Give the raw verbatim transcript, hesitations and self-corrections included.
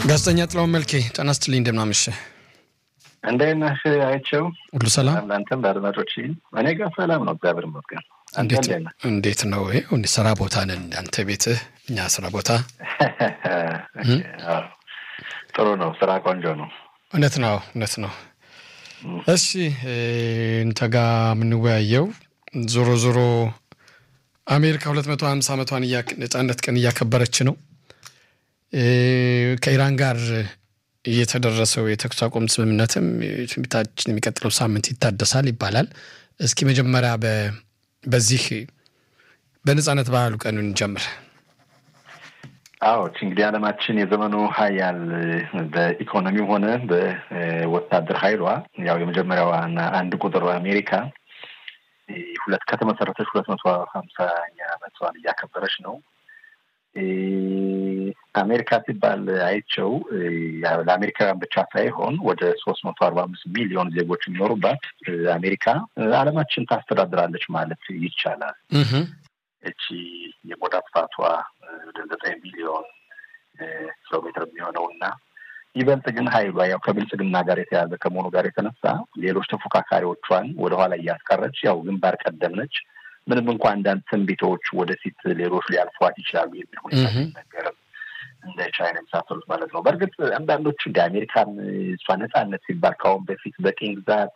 ጋዜጠኛ ጥላው መልኬ ጤና ይስጥልኝ እንደምናመሽ እንዴት ነህ አይቼው ሁሉ ሰላም አንተም ባድማጮች እኔ ጋር ሰላም ነው እግዚአብሔር ይመስገን እንዴት እንዴት ነው ይሄ እንዴ ስራ ቦታ ነን አንተ ቤትህ እኛ ስራ ቦታ ጥሩ ነው ስራ ቆንጆ ነው እውነት ነው እውነት ነው እሺ እንተ ጋር ምን ወያየው ዞሮ ዞሮ አሜሪካ ሁለት መቶ ሃምሳ ዓመቷን ነጻነት ቀን እያከበረች ነው ከኢራን ጋር የተደረሰው የተኩስ አቁም ስምምነትም ትንቢታችን የሚቀጥለው ሳምንት ይታደሳል ይባላል እስኪ መጀመሪያ በዚህ በነጻነት በዓሉ ቀኑን ጀምር አዎ እንግዲህ ዓለማችን የዘመኑ ኃያል በኢኮኖሚው ሆነ በወታደር ኃይሏ ያው የመጀመሪያዋና አንድ ቁጥር አሜሪካ ሁለት ከተመሰረተች ሁለት መቶ ሃምሳኛ ዓመቷን እያከበረች ነው አሜሪካ ሲባል አይቸው ለአሜሪካውያን ብቻ ሳይሆን ወደ ሶስት መቶ አርባ አምስት ሚሊዮን ዜጎች የሚኖሩባት አሜሪካ ዓለማችን ታስተዳድራለች ማለት ይቻላል እቺ የቆዳ ስፋቷ ወደ ዘጠኝ ሚሊዮን ኪሎ ሜትር የሚሆነውና ይበልጥ ግን ኃይሏ ያው ከብልጽግና ጋር የተያዘ ከመሆኑ ጋር የተነሳ ሌሎች ተፎካካሪዎቿን ወደ ኋላ እያስቀረች ያው ግንባር ቀደም ነች ምንም እንኳን አንዳንድ ትንቢቶች ወደፊት ሌሎች ሊያልፏት ይችላሉ የሚል ሁኔታ ነገር እንደ ቻይና የመሳሰሉት ማለት ነው በእርግጥ አንዳንዶች እንደ አሜሪካን እሷ ነጻነት ሲባል ካሁን በፊት በቅኝ ግዛት